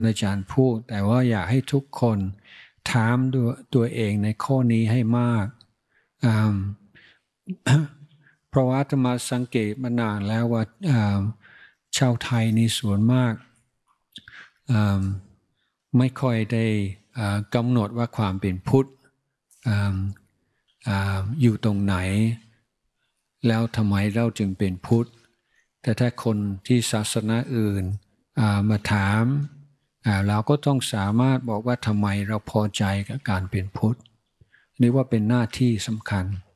อาจารย์พูดแต่ว่าอยากให้ทุกคนถามตัวเองในข้อนี้ให้มาก เพราะว่าอาตมาสังเกตมานานแล้วว่าชาวไทยนี่ส่วนมากไม่ค่อยได้กำหนดว่าความเป็นพุทธอยู่ตรงไหนแล้วทำไมเราจึงเป็นพุทธแต่ถ้าคนที่ศาสนาอื่นมาถามเราก็ต้องสามารถบอกว่าทำไมเราพอใจกับการเป็นพุทธนี่ว่าเป็นหน้าที่สำคัญ